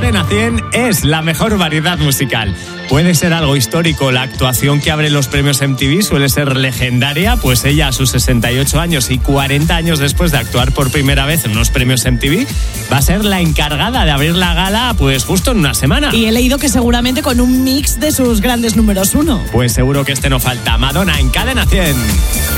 Cadena 100 es la mejor variedad musical. Puede ser algo histórico, la actuación que abre los premios MTV suele ser legendaria, pues ella a sus 68 años y 40 años después de actuar por primera vez en unos premios MTV, va a ser la encargada de abrir la gala pues justo en una semana. Y he leído que seguramente con un mix de sus grandes números 1. Pues seguro que no falta. Madonna en Cadena 100.